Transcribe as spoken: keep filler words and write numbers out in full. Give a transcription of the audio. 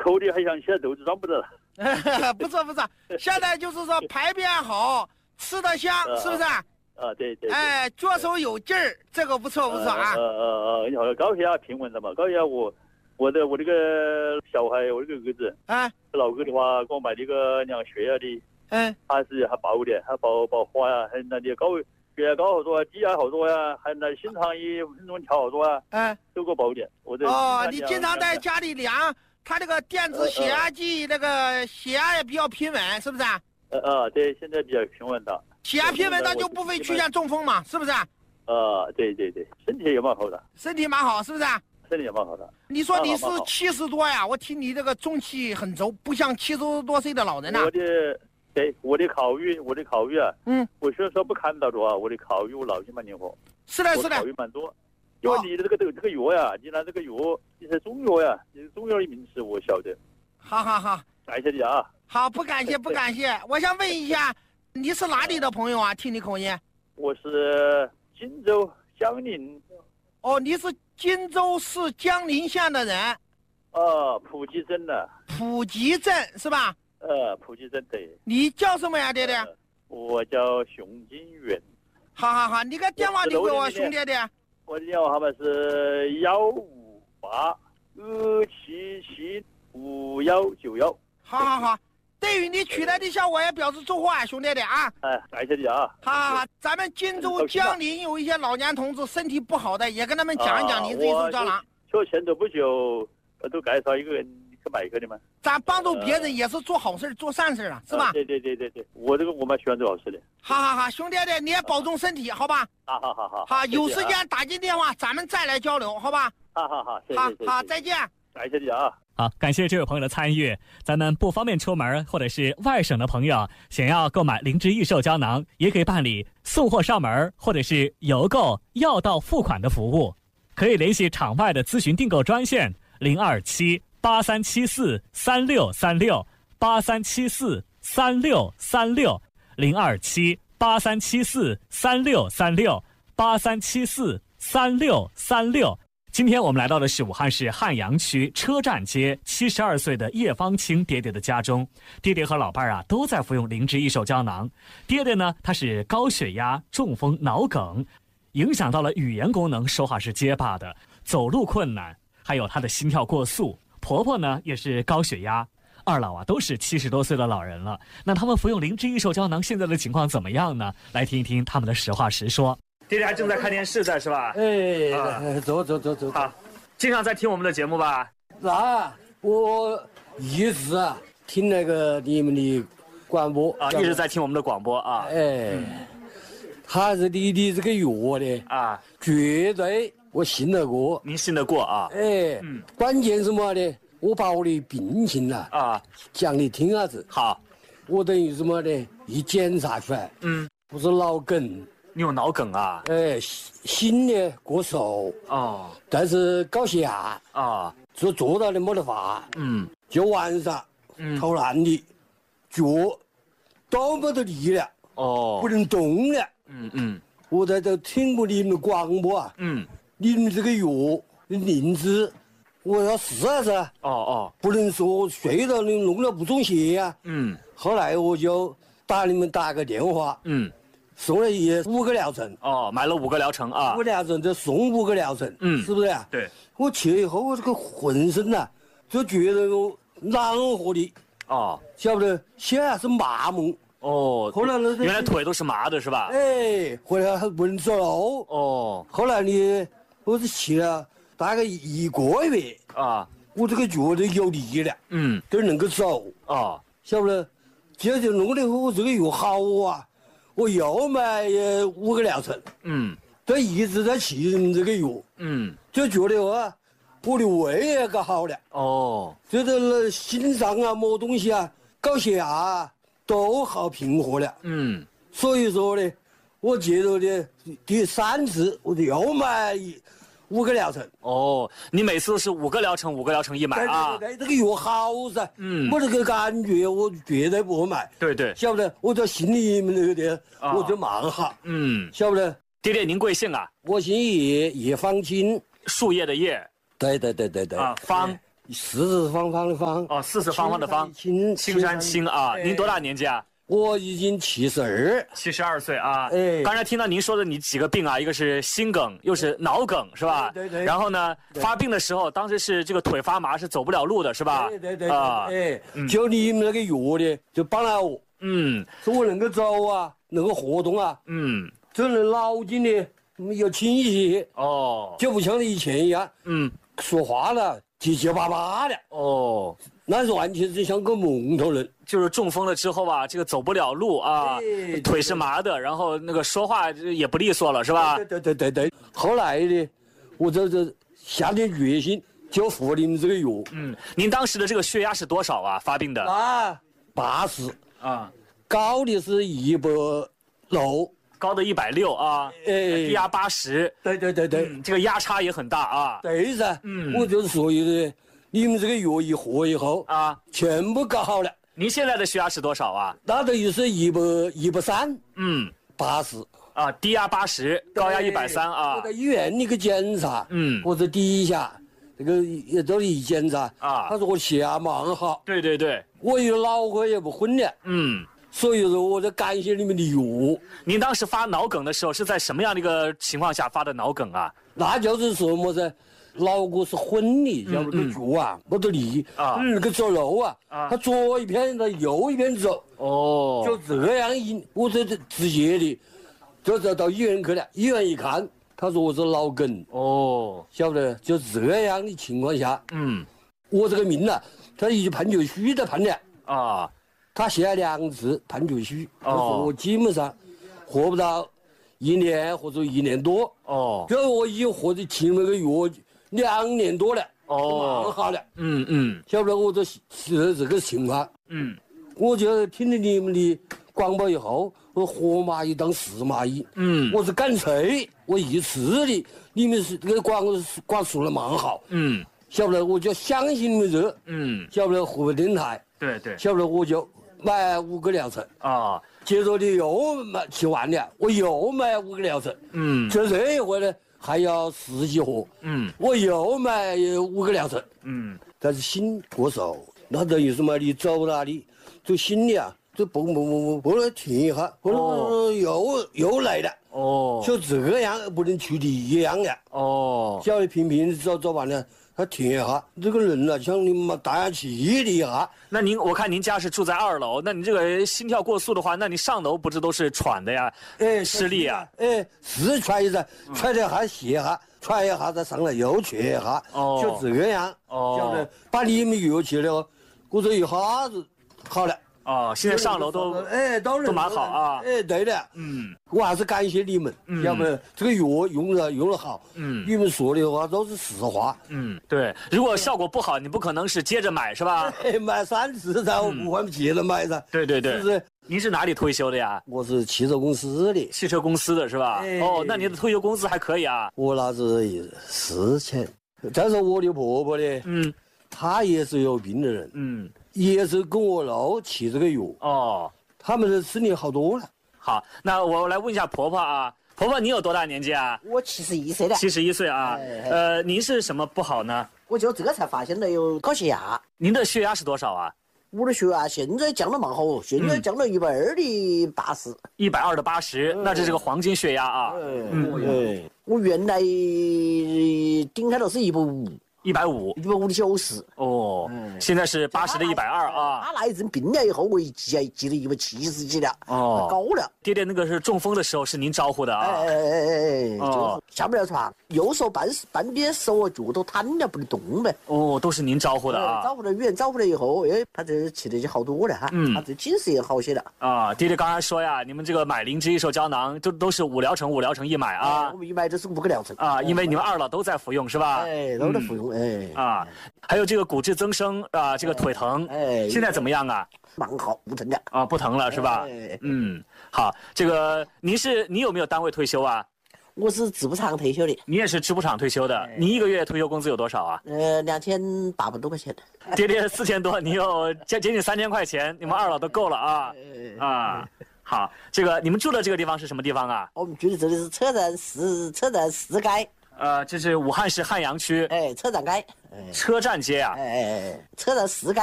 口里还想起来肚子装不得了。 不错不错，现在就是说排便好，吃得香，是不是啊？ 啊，对 对, 对。 哎，脚手有劲儿，这个不错不错啊。 呃呃呃，你好，高血压平稳的嘛？高血压我我的我这个小孩，我这个儿子， 啊， 老哥的话给我买那个量血压的， 嗯， 还是还报的，还报报花呀，还那的高血压高好多啊，低压好多呀，还那心脏一分钟跳好多啊， 嗯， 都给我报的。我这哦，你经常在家里量，他这个电子血压计，那个血压也比较平稳，是不是啊？ 呃呃，对，现在比较平稳的。 血压平稳，那就不会出现中风嘛，是不是？ 呃，对对对，身体也蛮好的。 身体蛮好，是不是？ 身体也蛮好的。 你说你是七十多呀？我听你这个中气很足，不像七十多岁的老人呐。 我的对我的考虑，我的考虑啊， 嗯， 我虽然说不看到的话，我的考虑我脑筋蛮灵活。 是的，是的。 考虑蛮多，因为你的这个这个这个药呀，你拿这个药，你是中药呀，你中药的名词我晓得。 好好好， 感谢你啊。 好，不感谢不感谢。我想问一下。你是哪里的朋友啊？听你口音， 我是荆州江宁。 哦，你是荆州市江宁县的人。 呃，普吉镇的。 普吉镇是吧？ 呃，普吉镇对。 你叫什么呀，爹爹？ 呃、我叫熊金元。 好好好，你个电话留给我，熊爹爹。 我的电话号码是幺五八二七七五幺九幺。 好好好。对于你取来的效果也表示祝贺啊，兄弟的啊！ 哎，感谢你啊！ 好好好，咱们荆州江宁有一些老年同志身体不好的，也跟他们讲一讲你这一手胶囊。 就前头不久，都介绍一个人去买一个的嘛。 咱帮助别人也是做好事、做善事啊，是吧？ 对对对对对，我这个我蛮喜欢做好事的。 好好好，兄弟的你也保重身体，好吧？ 好好好好。 好，有时间打进电话，咱们再来交流，好吧？ 好好好，谢谢。 好好，再见。 感谢你啊！ 好，感谢这位朋友的参与。咱们不方便出门或者是外省的朋友，想要购买灵芝益寿胶囊，也可以办理送货上门或者是邮购药到付款的服务。可以联系场外的咨询订购专线零二七八三七四三六三六八三七四三六三六零二七八三七四三六三六八三七四三六三六。今天我们来到的是武汉市汉阳区车站街七十二岁的叶方清爹爹的家中。爹爹和老伴儿啊都在服用灵芝益寿胶囊。爹爹呢，他是高血压、中风、脑梗，影响到了语言功能，说话是结巴的，走路困难，还有他的心跳过速。婆婆呢也是高血压，二老啊都是七十多岁的老人了。那他们服用灵芝益寿胶囊现在的情况怎么样呢？来听一听他们的实话实说。爹爹还正在看电视在是吧？ 哎，啊、走走走走。 好，经常在听我们的节目吧？ 啊，我一直啊听那个你们的广播啊，一直在听我们的广播啊。 哎，嗯、还是你的这个药的啊， 绝对我信得过。 您信得过啊？ 哎，嗯，关键是么呢？我把我的病情啊啊讲你听下子。 好， 我等于什么呢？一检查出来，嗯，我是脑梗。 你有脑梗啊？ 哎，心呢过瘦哦，但是高血压啊，就做到的没得法。嗯，就晚上，嗯，头烂的，脚都没得力了，哦，不能动了。嗯嗯，我在这听过你们的广播啊，嗯，你们这个药灵芝，我要试下子。哦哦，不能说睡到你弄了不中邪呀。嗯，后来我就打你们打个电话。嗯。送了也五个疗程哦，买了五个疗程啊， 五个疗程就送五个疗程，嗯，是不是啊？ 对， 我去了以后，我这个浑身呐、啊，就觉得我暖和的，哦，晓不得，现在是麻木， 哦，后来呢，原来腿都是麻的是吧？ 哎，后来还不能走路，哦，后来呢，我是去了大概一个月啊，我这个脚都有力了，嗯，都能够走啊，晓不得，接着弄了以后，我这个药好啊。我又买五个疗程，嗯，都一直在吃这个药，嗯，就觉得啊，我的胃也搞好了，哦，觉得心脏啊、没东西啊、高血压啊都好平和了，嗯，所以说呢，我接着呢第三次我就又买五个疗程。 哦，你每次都是五个疗程，五个疗程一买啊？ 对对对，这个药好噻，嗯，我这个感觉我绝对不会买。 对对， 晓不得？我就信你们那个的，啊、我就蛮好。嗯，晓不得？ 爹爹，您贵姓啊？ 我姓叶，叶方清， 树叶的叶。 对对对对对。 啊，方四四方方的方。 哦，四四方方的方。 青青山青啊，您多大年纪啊？ 我已经七十二， 七十二岁啊。 哎， 刚才听到您说的你几个病啊，一个是心梗，又是脑梗，是吧？ 对对。 然后呢，发病的时候，当时是这个腿发麻，是走不了路的，是吧？ 对对对。啊，哎，就你们那个药的，就帮了我。嗯。说我能够走啊，能够活动啊。嗯。这人脑筋的有清晰。哦。就不像以前一样。嗯。说话了结结巴巴的。哦。那是完全是像个蒙头人。 就是中风了之后啊，这个走不了路啊，腿是麻的，然后那个说话也不利索了，是吧？ 对对对对对。后来呢，我这这下定决心就服你们这个药。 嗯，您当时的这个血压是多少啊？发病的？ 啊，八十啊，高的是一百六， 高的一百六啊，哎，低压八十。 对对对对、 嗯，这个压差也很大啊。 对噻，嗯，我就是所有的，你们这个药一喝以后啊，全部搞好了。 您现在的血压是多少啊？ 那等于是一百一百三，嗯，八十啊，低压八十，高压一百三啊。 我在医院里去检查，嗯，或者底下这个也都一检查啊，他说我血压蛮好。 对对对， 我有脑壳也不混了，嗯，所以说我在感谢你们的药。 您当时发脑梗的时候是在什么样的一个情况下发的脑梗啊？ 那就是说么子？脑壳是混的，晓得个脚啊没得力啊，那个走路啊，他左一边他右一边走，哦，就这样一，我这这直接的，就就到医院去了。医院一看，他说我是脑梗，哦，晓得，就这样的情况下，嗯，我这个命啊，他已经判决书都判了啊，他写两次判决书，他说我基本上活不到一年或者一年多，哦，就我已经活着吃那个药。两年多了，哦，蛮好了，嗯嗯，晓得我这是这个情况，嗯，我就听了你们的广播以后，我活蚂蚁当死蚂蚁，嗯，我是干脆我一次的，你们是这个广广说的蛮好，嗯，晓得我就相信你们这，嗯，晓得湖北电台， 对对， 晓得我就买五个疗程啊，接着的又买吃完了，我又买五个疗程，嗯，就这一回呢。还要十几盒，嗯，我又买五个疗程，嗯，但是心过瘦，那等于什么？你走哪里，就心里啊，就蹦蹦蹦蹦，后来停一下，后来又又来了，哦，就这样不能去的一样的，哦，晓得平平走走完了，他停一下，这个人啊，像你妈打下气的一下。 那您，我看您家是住在二楼，那你这个心跳过速的话，那你上楼不是都是喘的呀？哎，吃力啊？ 哎，是喘一下，喘了一下歇一下，喘一下再上来又去一下，哦，就这样，哦，晓得把你们药去了，我这一下子好了。 哦，现在上楼都哎都都蛮好啊！ 哎，对的，嗯，我还是感谢你们，嗯，要不这个药用了用了好，嗯，你们说的话都是实话， 嗯，对。如果效果不好，你不可能是接着买是吧？ 买三次噻，我不管接着买噻。 对对对， 是不是？ 您是哪里退休的呀？ 我是汽车公司的。 汽车公司的是吧？哦，那你的退休工资还可以啊？ 我那是四千，再说我的婆婆呢，嗯，她也是有病的人，嗯。也是跟我老起这个药哦，他们的身体好多了。 好，那我来问一下婆婆啊，婆婆你有多大年纪啊？ 我七十一岁了。 七十一岁啊，哎、呃，您是什么不好呢？ 我就这个才发现了有高血压。 您的血压是多少啊？ 我的血压现在降得蛮好，现在降到一百二的八十。 一百二的八十，那这是个黄金血压啊。 嗯，嗯我原来顶开头是一百五。 一百五， 一百五的九十哦，嗯，现在是八十的一百二啊。 他那一阵病了以后，我一记记得一百七十几了，哦，高了。 爹爹那个是中风的时候是您招呼的啊？ 哎哎哎哎，哦，下不了床，右手半半边手脚都瘫了，不能动呗。 哦，都是您招呼的啊？ 招呼了医院，招呼了以后，哎，他这吃的就好多了哈，嗯，他这精神也好些了。 啊，爹爹刚才说呀，你们这个买灵芝益寿胶囊都都是五疗程，五疗程一买啊。 我们一买就是五个疗程啊，因为你们二老都在服用是吧？ 哎，都在服用。哎啊，还有这个骨质增生啊，这个腿疼，哎，现在怎么样啊？ 蛮好，不疼了啊，不疼了是吧？哎、嗯，好，这个您是你有没有单位退休啊？ 我是织布厂退休的。 你也是织布厂退休的，哎、你一个月退休工资有多少啊？ 呃，两千八百多块钱。 爹爹四千多，你有接接近三千块钱，你们二老都够了啊！哎、啊。好，这个你们住的这个地方是什么地方啊？ 我们住的这里是车站四车站四街。 呃，这是武汉市汉阳区， 哎，车站街， 车站街啊， 哎哎哎，车站四街。